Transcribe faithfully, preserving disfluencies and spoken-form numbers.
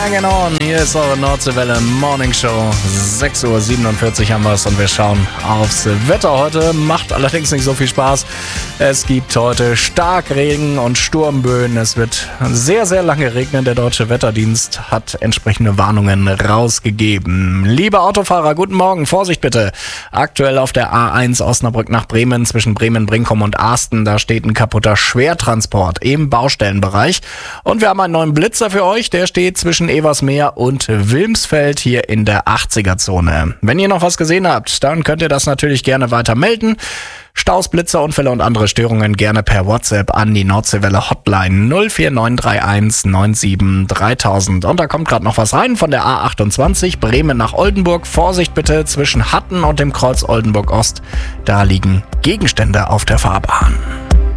Hanging on, hier ist eure Nordseewelle Morning Show. sechs Uhr siebenundvierzig haben wir es und wir schauen aufs Wetter heute. Macht allerdings nicht so viel Spaß. Es gibt heute Starkregen und Sturmböen. Es wird sehr, sehr lange regnen. Der Deutsche Wetterdienst hat entsprechende Warnungen rausgegeben. Liebe Autofahrer, guten Morgen. Vorsicht bitte. Aktuell auf der A eins Osnabrück nach Bremen zwischen Bremen-Brinkum und Asten. Da steht ein kaputter Schwertransport im Baustellenbereich. Und wir haben einen neuen Blitzer für euch. Der steht zwischen Eversmeer und Wilmsfeld hier in der achtziger-Zone. Wenn ihr noch was gesehen habt, dann könnt ihr das natürlich gerne weiter melden. Staus, Blitzer, Unfälle und andere Störungen gerne per WhatsApp an die Nordseewelle Hotline null vier neun drei eins neun sieben dreitausend. Und da kommt gerade noch was rein von der A achtundzwanzig Bremen nach Oldenburg. Vorsicht bitte zwischen Hatten und dem Kreuz Oldenburg Ost. Da liegen Gegenstände auf der Fahrbahn.